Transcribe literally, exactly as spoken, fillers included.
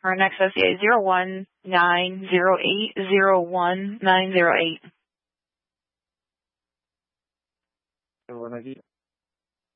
Our next S C A is zero one nine zero eight zero one nine zero eight. Buenos días.